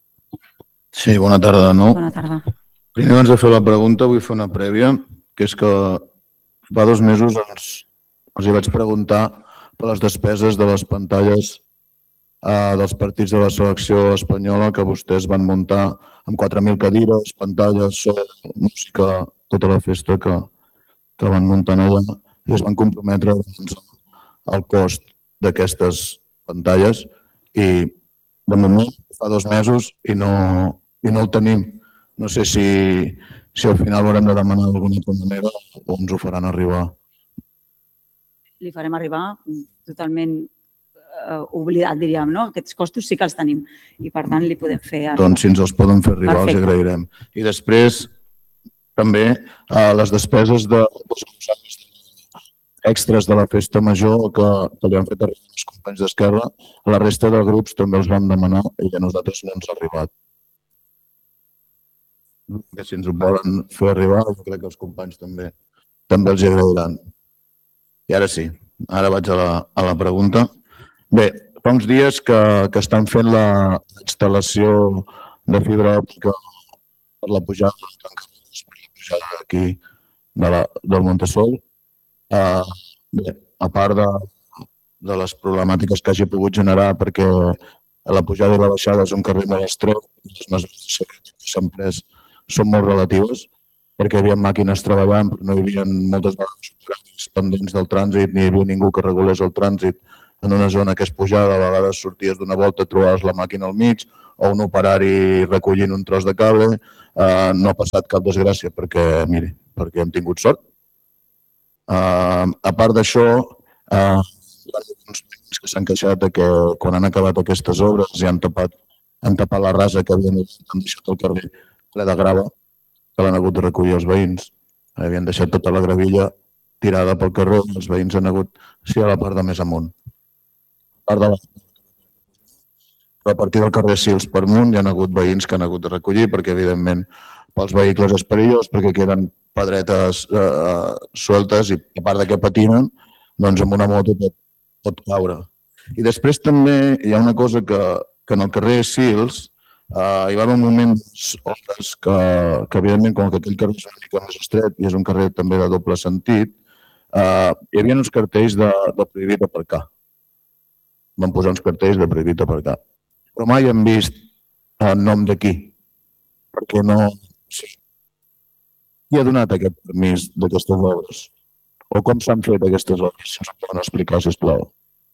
Sí, bona tarda de nou. Bona tarda. Primer, abans de fer la pregunta, vull fer una prèvia, que és que fa 2 mesos els hi vaig preguntar per les despeses de les pantalles dels partits de la selecció espanyola que vostès van muntar amb 4.000 cadires, pantalles, so, música, tota la festa que van muntar allà i es van comprometre al cost d'aquestes pantalles i de moment fa 2 mesos i no el tenim. No sé si al final haurem de demanar d'alguna altra manera o ens ho faran arribar. Li farem arribar totalment oblidat, diríem, no? Aquests costos sí que els tenim i, per tant, li podem fer arribar. Doncs si ens els poden fer arribar, els agrairem. I després, també, les despeses extras de la festa major que li han fet arribar els companys d'Esquerra, a la resta de grups també els vam demanar i a nosaltres no ens ha arribat. Que si ens ho volen fer arribar, jo crec que els companys també els agrairan. I ara sí, ara vaig a la pregunta. Bé, fa uns dies que estan fent la instal·lació de fibra òptica per la pujada aquí del Montesol. Bé, a part de les problemàtiques que hagi pogut generar, perquè la pujada i la baixada és un carrer molt estret, les mesures de seguretat que s'han pres són molt relatives, perquè hi havia màquines treballant, però no hi havia moltes vegades operaris pendents del trànsit, ni hi havia ningú que regulés el trànsit en una zona que és pujada. A vegades sorties d'una volta, trobaves la màquina al mig, o un operari recollint un tros de cable. No ha passat cap desgràcia perquè hem tingut sort. A part d'això, hi ha alguns veïns que s'han queixat que quan han acabat aquestes obres i han tapat la rasa que havien deixat al carrer ple de grava, que l'han hagut de recollir els veïns. Havien deixat tota la gravilla tirada pel carrer i els veïns han hagut a la part de més amunt. A partir del carrer Sils per amunt hi ha hagut veïns que han hagut de recollir perquè, evidentment, pels vehicles és perillós, perquè queden pedretes sueltes i, a part que patinen, doncs amb una moto pot caure. I després també hi ha una cosa que en el carrer Sils hi va haver moments que, evidentment, com que aquell carrer és una mica més estret i és un carrer també de doble sentit, hi havia uns cartells de prohibit aparcar. Van posar uns cartells de prohibit aparcar. Però mai hem vist el nom de qui. Perquè no... Qui ha donat aquest permís d'aquestes obres? O com s'han fet aquestes obres? Si ens ho poden explicar, sisplau.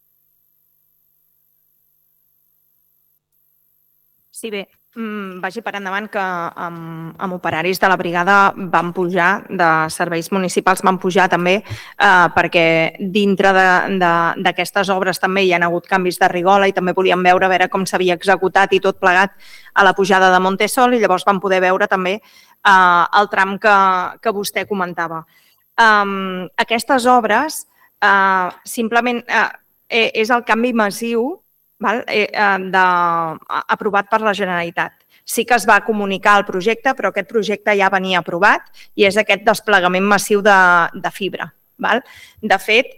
Sí, bé, vagi per endavant que amb operaris de la brigada van pujar, de serveis municipals van pujar també, perquè dintre d'aquestes obres també hi ha hagut canvis de rigola i també volíem veure a veure com s'havia executat i tot plegat a la pujada de Montesol, i llavors van poder veure també el tram que vostè comentava. Aquestes obres simplement és el canvi massiu aprovat per la Generalitat. Sí que es va comunicar el projecte, però aquest projecte ja venia aprovat i és aquest desplegament massiu de fibra. De fet,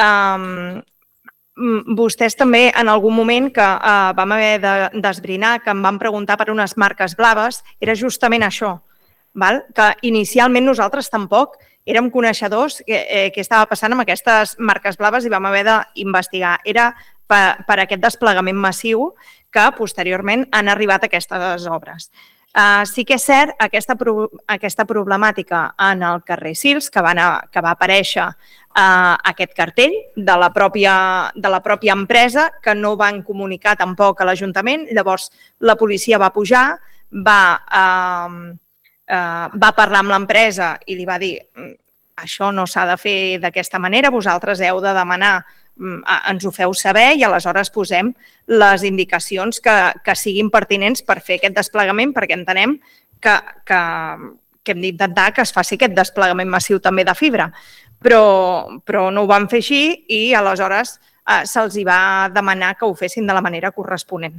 vostès també en algun moment que vam haver d'esbrinar, que em van preguntar per unes marques blaves, era justament això, que inicialment nosaltres tampoc érem coneixedors què estava passant amb aquestes marques blaves i vam haver d'investigar. Era per aquest desplegament massiu que posteriorment han arribat aquestes obres. Sí que és cert aquesta problemàtica en el carrer Sils, que va aparèixer aquest cartell de la pròpia empresa, que no van comunicar tampoc a l'Ajuntament. Llavors la policia va pujar, va parlar amb l'empresa i li va dir: això no s'ha de fer d'aquesta manera, vosaltres heu de demanar, ens ho feu saber i aleshores posem les indicacions que siguin pertinents per fer aquest desplegament, perquè entenem que hem d'intentar que es faci aquest desplegament massiu també de fibra. Però no ho van fer així i aleshores se'ls va demanar que ho fessin de la manera corresponent.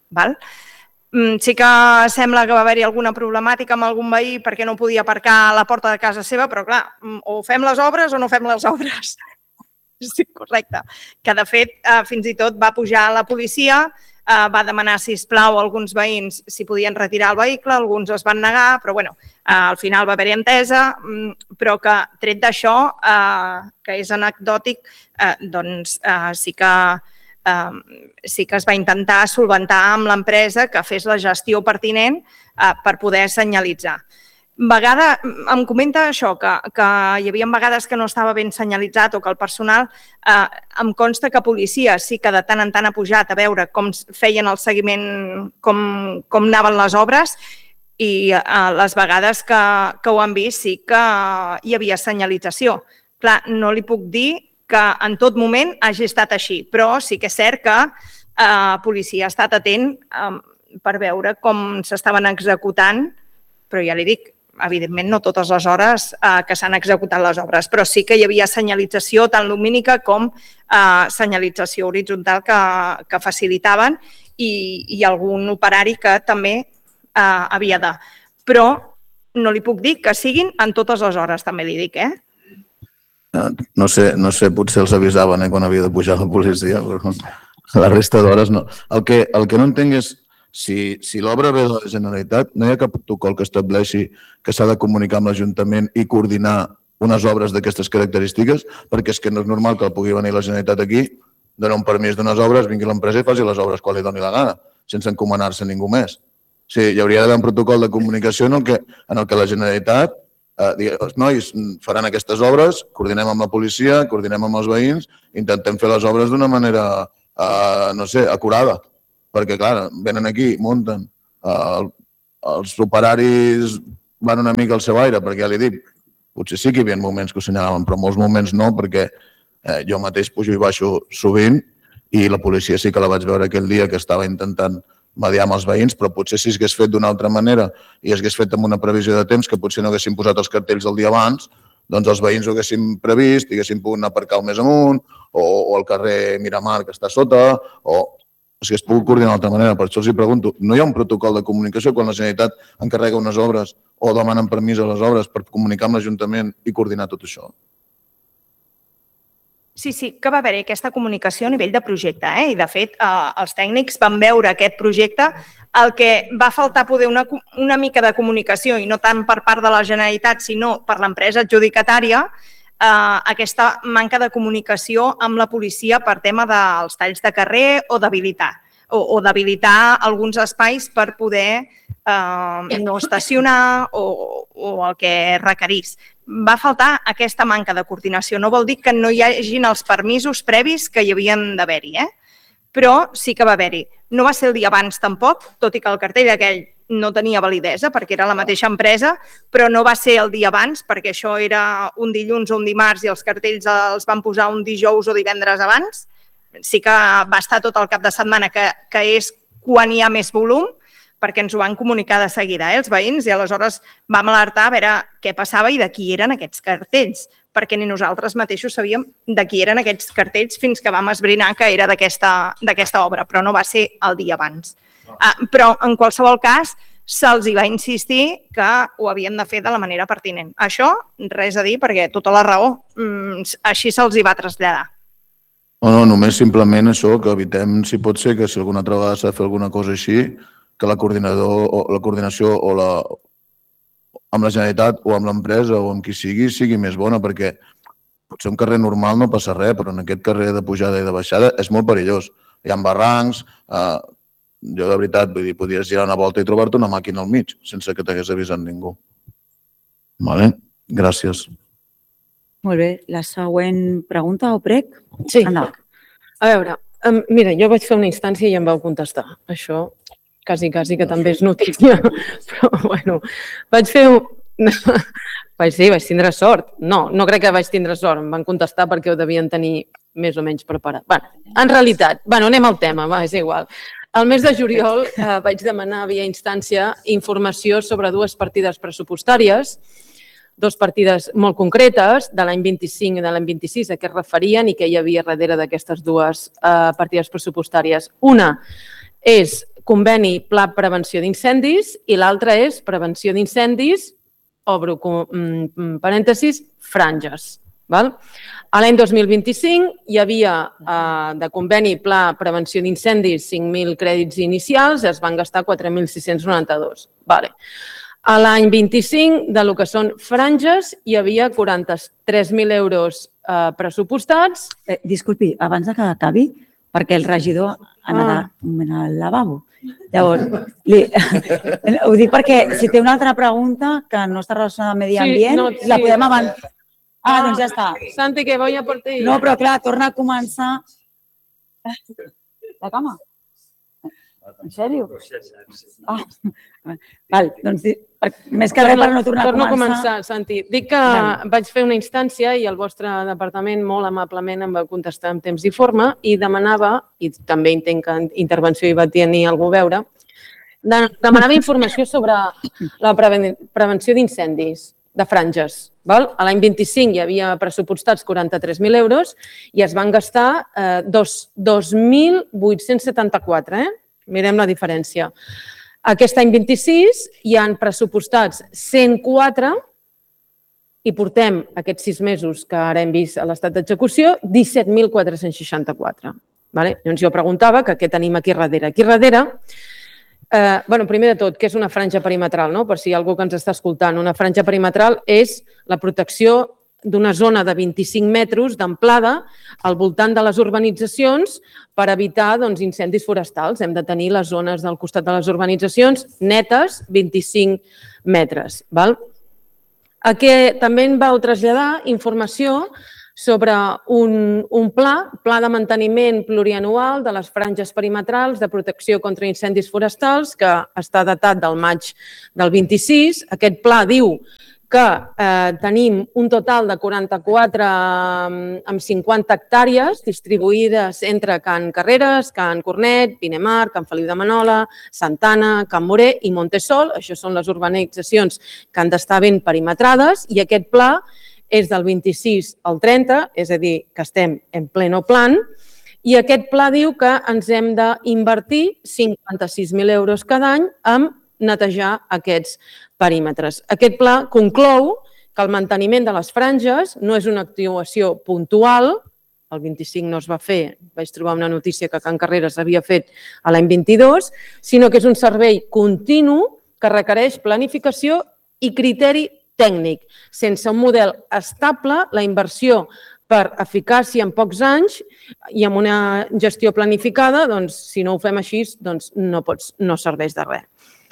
Sí que sembla que va haver-hi alguna problemàtica amb algun veí perquè no podia aparcar a la porta de casa seva, però clar, o fem les obres o no fem les obres. Sí, correcte. Que de fet fins i tot va pujar la policia, va demanar, sisplau, a alguns veïns si podien retirar el vehicle, alguns es van negar, però bueno, al final va haver-hi entesa, però que tret d'això, que és anecdòtic, doncs sí que es va intentar solventar amb l'empresa que fes la gestió pertinent per poder senyalitzar. Em comenta això, que hi havia vegades que no estava ben senyalitzat o que el personal, em consta que policia sí que de tant en tant ha pujat a veure com feien el seguiment, com anaven les obres, i les vegades que ho han vist sí que hi havia senyalització. Clar, no li puc dir que en tot moment hagi estat així, però sí que és cert que policia ha estat atent per veure com s'estaven executant, però ja li dic, evidentment no totes les hores que s'han executat les obres, però sí que hi havia senyalització tant lumínica com senyalització horitzontal que facilitaven i algun operari que també havia de. Però no li puc dir que siguin en totes les hores, també li dic, No sé, potser els avisaven quan havia de pujar la policia. La resta d'hores no. El que no entenc és si l'obra ve de la Generalitat, no hi ha cap protocol que estableixi que s'ha de comunicar amb l'Ajuntament i coordinar unes obres d'aquestes característiques, perquè és que no és normal que pugui venir la Generalitat aquí, donar un permís d'unes obres, vingui l'empresa i faci les obres quan li doni la gana, sense encomanar-se a ningú més. Sí, hi hauria d'haver un protocol de comunicació en el que la Generalitat els nois faran aquestes obres, coordinem amb la policia, coordinem amb els veïns, intentem fer les obres d'una manera, no sé, acurada. Perquè, clar, venen aquí, munten, els operaris van una mica al seu aire, perquè ja li dic, potser sí que hi havia moments que ho senyalaven, però molts moments no, perquè jo mateix pujo i baixo sovint i la policia sí que la vaig veure aquell dia que estava intentant mediar amb els veïns, però potser si s'hagués fet d'una altra manera i s'hagués fet amb una previsió de temps que potser no haguessin posat els cartells el dia abans, doncs els veïns ho haguessin previst, haguessin pogut aparcar més amunt o al carrer Miramar, que està sota, o s'hagués pogut coordinar d'altra manera. Per això els pregunto, no hi ha un protocol de comunicació quan la Generalitat encarrega unes obres o demanen permís a les obres per comunicar amb l'Ajuntament i coordinar tot això? Sí, que va haver-hi aquesta comunicació a nivell de projecte i, de fet, els tècnics van veure aquest projecte. El que va faltar poder una mica de comunicació, i no tant per part de la Generalitat, sinó per l'empresa adjudicatària, aquesta manca de comunicació amb la policia per tema dels talls de carrer o d'habilitar alguns espais per poder no estacionar o el que requerís. Va faltar aquesta manca de coordinació. No vol dir que no hi hagin els permisos previs que hi havien d'haver-hi, però sí que va haver-hi. No va ser el dia abans tampoc, tot i que el cartell aquell no tenia validesa perquè era la mateixa empresa, però no va ser el dia abans perquè això era un dilluns o un dimarts i els cartells els van posar un dijous o divendres abans. Sí que va estar tot el cap de setmana, que és quan hi ha més volum, perquè ens ho van comunicar de seguida, els veïns, i aleshores vam alertar a veure què passava i de qui eren aquests cartells, perquè ni nosaltres mateixos sabíem de qui eren aquests cartells fins que vam esbrinar que era d'aquesta obra, però no va ser el dia abans. Però, en qualsevol cas, se'ls va insistir que ho havien de fer de la manera pertinent. Això, res a dir, perquè tota la raó, així se'ls va traslladar. No, només simplement això, que evitem, si pot ser, que si alguna altra vegada s'ha de fer alguna cosa així, que la coordinació amb la Generalitat o amb l'empresa o amb qui sigui més bona, perquè potser un carrer normal no passa res, però en aquest carrer de pujada i de baixada és molt perillós. Hi ha barrancs, jo de veritat, vull dir, podries girar una volta i trobar-te una màquina al mig, sense que t'hagués avisat ningú. Vale? Gràcies. Molt bé. La següent pregunta o prec? Sí. A veure, mira, jo vaig fer una instància i em vau contestar. Això quasi que també és notícia, però bueno, vaig tindre sort. No crec que vaig tindre sort, em van contestar perquè ho devien tenir més o menys preparat. En realitat, anem al tema, és igual. El mes de juliol vaig demanar via instància informació sobre dues partides pressupostàries, dues partides molt concretes, de l'any 25 i de l'any 26, a què es referien i què hi havia darrere d'aquestes dues partides pressupostàries. Una és conveni Pla Prevenció d'Incendis i l'altra és Prevenció d'Incendis, obro parèntesis, franges. A l'any 2025 hi havia de conveni Pla Prevenció d'Incendis 5.000 crèdits inicials i es van gastar 4.692. A l'any 25, de lo que són franges, hi havia 43.000 euros pressupostats. Disculpi, abans que acabi, perquè el regidor anarà al lavabo. Llavors, ho dic perquè si té una altra pregunta que no està relacionada amb medi ambient, la podem avançar. Doncs ja està. Santi, que voy a por ti. No, però clar, torna a començar. La cama? En sèrio? Val, doncs més que res per no tornar a començar. Torno a començar, Santi. Dic que vaig fer una instància i el vostre departament molt amablement em va contestar en temps i forma i demanava, i també entenc que intervenció hi va tenir algú a veure, demanava informació sobre la prevenció d'incendis de franges. A l'any 25 hi havia pressupostats 43.000 euros i es van gastar 2.874, Mirem la diferència. Aquest any 26 hi han pressupostats 104 i portem aquests 6 mesos que ara hem vist a l'estat d'execució 17.464. Llavors jo preguntava que què tenim aquí darrere. Aquí darrere, primer de tot, què és una franja perimetral? Per si hi ha algú que ens està escoltant. Una franja perimetral és la protecció d'una zona de 25 metres d'amplada al voltant de les urbanitzacions per evitar incendis forestals. Hem de tenir les zones del costat de les urbanitzacions netes 25 metres. També em vau traslladar informació sobre un pla de manteniment plurianual de les franges perimetrals de protecció contra incendis forestals que està datat del maig del 26. Aquest pla diu que tenim un total de 44 amb 50 hectàrees distribuïdes entre Can Carreres, Can Cornet, Pinamar, Can Feliu de Manola, Santana, Can Moré i Montesol. Això són les urbanitzacions que han d'estar ben perimetrades i aquest pla és del 26 al 30, és a dir, que estem en pleno plan, i aquest pla diu que ens hem d'invertir 56.000 euros cada any en netejar aquests perímetres. Aquest pla conclou que el manteniment de les franges no és una actuació puntual, el 25 no es va fer, vaig trobar una notícia que Can Carreres havia fet l'any 22, sinó que és un servei continu que requereix planificació i criteri tècnic. Sense un model estable, la inversió per eficàcia en pocs anys i amb una gestió planificada, si no ho fem així, no serveix de res.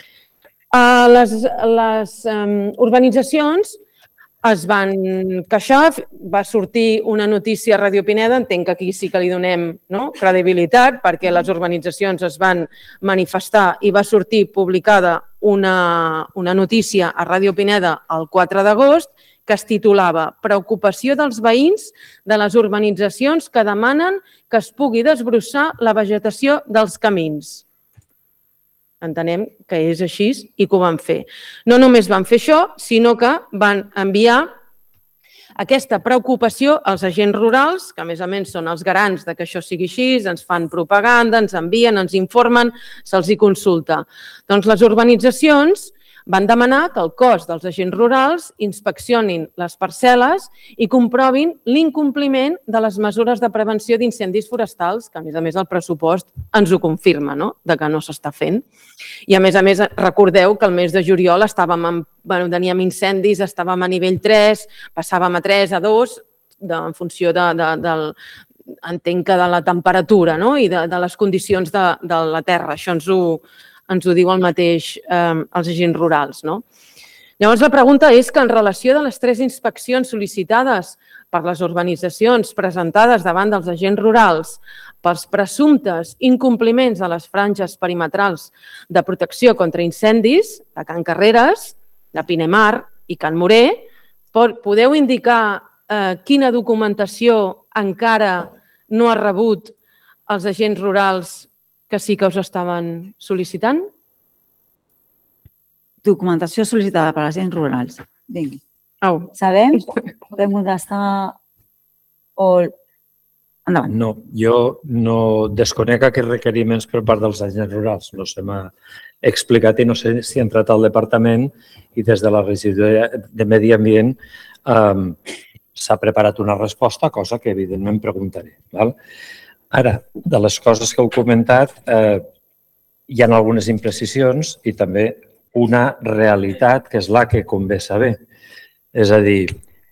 Les urbanitzacions es van queixar, va sortir una notícia a Ràdio Pineda, entenc que aquí sí que li donem credibilitat perquè les urbanitzacions es van manifestar i va sortir publicada una notícia a Ràdio Pineda el 4 d'agost que es titulava «Preocupació dels veïns de les urbanitzacions que demanen que es pugui desbrossar la vegetació dels camins». Entenem que és així i que ho van fer. No només van fer això, sinó que van enviar aquesta preocupació als agents rurals, que a més són els garants que això sigui així, ens fan propaganda, ens envien, ens informen, se'ls hi consulta. Doncs les urbanitzacions van demanar que el cos dels agents rurals inspeccionin les parcel·les i comprovin l'incompliment de les mesures de prevenció d'incendis forestals, que a més el pressupost ens ho confirma, de que no s'està fent. I a més, recordeu que el mes de juliol teníem incendis, estàvem a nivell 3, passàvem a 3, a 2, en funció entenc que de la temperatura i de les condicions de la terra. Això ens ho diu el mateix els agents rurals. Llavors, la pregunta és que en relació de les 3 inspeccions sol·licitades per les urbanitzacions presentades davant dels agents rurals pels presumptes incompliments de les franges perimetrals de protecció contra incendis de Can Carreres, de Pinamar i Can Moré, podeu indicar quina documentació encara no ha rebut els agents rurals que sí que us estaven sol·licitant? Documentació sol·licitada per agents rurals. Vinga. Sabem? Podem contestar o... Endavant. No, jo no desconec aquests requeriments per part dels agents rurals. No se m'ha explicat i no sé si ha entrat al departament i des de la regidoria de Medi Ambient s'ha preparat una resposta, cosa que evidentment preguntaré. Ara, de les coses que heu comentat, hi ha algunes imprecisions i també una realitat que és la que convé saber. És a dir,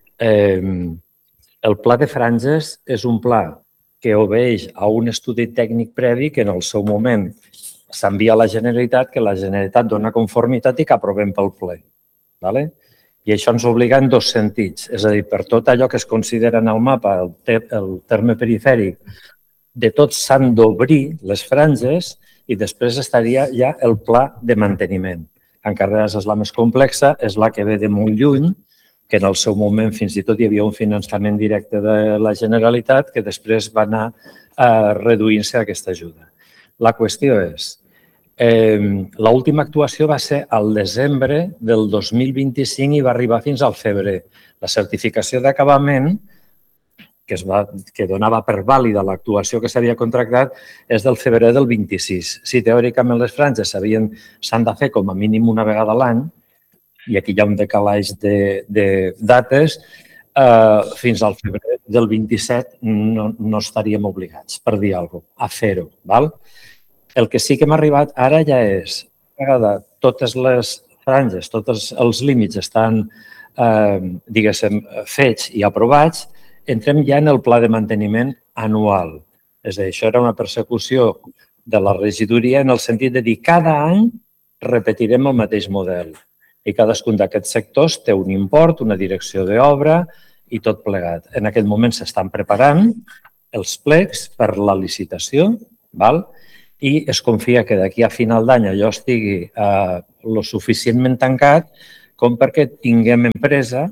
el pla de franges és un pla que obeeix a un estudi tècnic previ que en el seu moment s'envia a la Generalitat, que la Generalitat dona conformitat i que aprovem pel ple. I això ens obliga en 2 sentits. És a dir, per tot allò que es considera en el mapa el terme perifèric, de tots s'han d'obrir les franges i després estaria ja el pla de manteniment. Can Carreres és la més complexa, és la que ve de molt lluny, que en el seu moment fins i tot hi havia un finançament directe de la Generalitat que després va anar reduint-se aquesta ajuda. La qüestió és, l'última actuació va ser al desembre del 2025 i va arribar fins al febrer. La certificació d'acabament que donava per vàlida l'actuació que s'havia contractat és del febrer del 26. Si teòricament les franges s'han de fer com a mínim una vegada a l'any, i aquí hi ha un decalatge de dates, fins al febrer del 27 no estaríem obligats, per dir alguna cosa, a fer-ho. El que sí que hem arribat ara ja és, totes les franges, tots els límits estan, diguéssim, fets i aprovats, entrem ja en el pla de manteniment anual. És a dir, això era una persecució de la regidoria en el sentit de dir cada any repetirem el mateix model i cadascun d'aquests sectors té un import, una direcció d'obra i tot plegat. En aquest moment s'estan preparant els plecs per la licitació i es confia que d'aquí a final d'any allò estigui lo suficientment tancat com perquè tinguem empresa,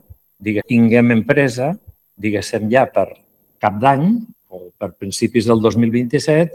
diguéssim ja per cap d'any o per principis del 2027,